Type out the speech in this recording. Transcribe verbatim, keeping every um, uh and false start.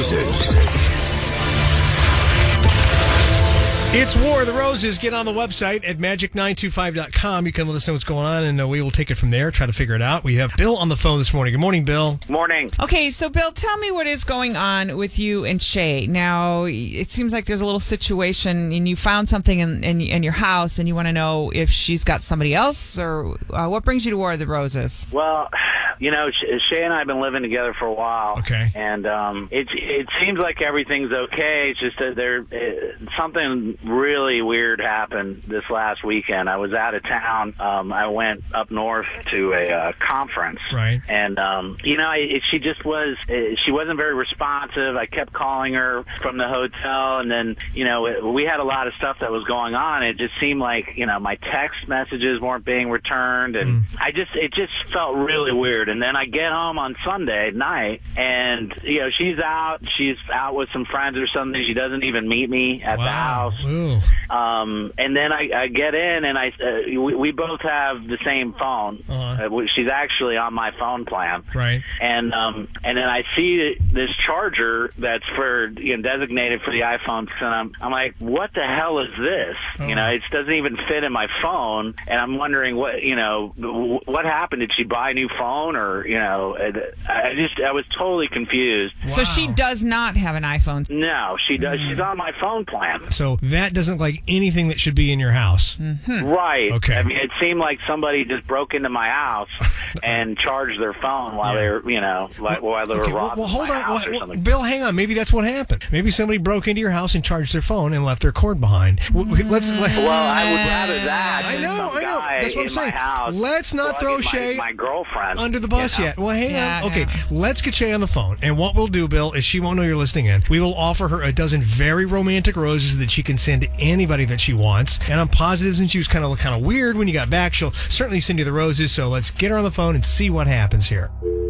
Roses. It's War of the Roses. Get on the website at magic nine two five dot com. You can let us know what's going on, and uh, we will take it from there, try to figure it out. We have Bill on the phone this morning. Good morning, Bill. Morning. Okay, so Bill, tell me what is going on with you and Shay. Now, it seems like there's a little situation, and you found something in, in, in your house, and you want to know if she's got somebody else, or uh, what brings you to War of the Roses? Well, you know, Shay and I have been living together for a while. Okay. And um, it it seems like everything's okay. It's just that there uh, something really weird happened this last weekend. I was out of town. Um, I went up north to a uh, conference. Right. And, um, you know, it, she just was, uh, she wasn't very responsive. I kept calling her from the hotel. And then, you know, it, we had a lot of stuff that was going on. It just seemed like, you know, my text messages weren't being returned. And mm. I just, it just felt really weird. And then I get home on Sunday night, and, you know, she's out. She's out with some friends or something. She doesn't even meet me at wow. the house. Ooh. Um, and then I, I get in, and I uh, we, we both have the same phone. Uh-huh. Uh, she's actually on my phone plan. Right. And um, and then I see this charger that's for you know, designated for the iPhone, and I'm I'm like, what the hell is this? Oh. You know, it doesn't even fit in my phone, and I'm wondering what you know what happened. Did she buy a new phone, or you know, I just I was totally confused. Wow. So she does not have an iPhone. No, she does. Mm. She's on my phone plan. So that doesn't like anything that should be in your house. Mm-hmm. Right. Okay. I mean, it seemed like somebody just broke into my house and charged their phone while Yeah. they were, you know, like, while they were Okay, well, robbing well, hold my on. house Well, or something. Bill, hang on. Maybe that's what happened. Maybe somebody broke into your house and charged their phone and left their cord behind. W- w- Let's. Let, Well, I would rather that I than know, some I know. guy That's what I'm in my saying. house Let's not plugging throw Shay my, my girlfriend under the bus you know? yet. Well, hang Yeah, on. Okay, yeah. let's get Shay on the phone. And what we'll do, Bill, is she won't know you're listening in. We will offer her a dozen very romantic roses that she can send to anybody that she wants. And I'm positive since she was kind of kind of weird when you got back, she'll certainly send you the roses. So let's get her on the phone and see what happens here.